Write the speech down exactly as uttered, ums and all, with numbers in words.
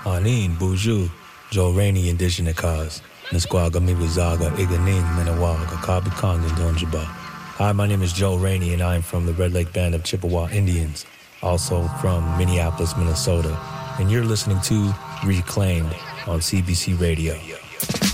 Anin, Buju, Joe Rainey, Indigenous Cause, Nisquaga, Mibuzaga, Iganing, Menawaga, Kabi Kong, and Donjaba. Hi, my name is Joe Rainey, and I am from the Red Lake Band of Chippewa Indians, also from Minneapolis, Minnesota. And you're listening to Reclaimed on C B C Radio.